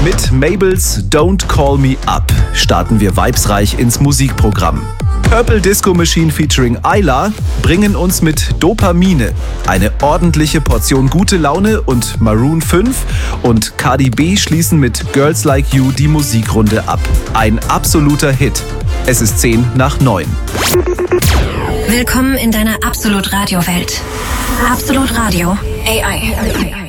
Mit Mabels Don't Call Me Up starten wir vibesreich ins Musikprogramm. Purple Disco Machine featuring Ayla bringen uns mit Dopamine eine ordentliche Portion gute Laune und Maroon 5 und Cardi B schließen mit Girls Like You die Musikrunde ab. Ein absoluter Hit. Es ist 8:50. Willkommen in deiner Absolut Radio Welt. Absolut Radio AI.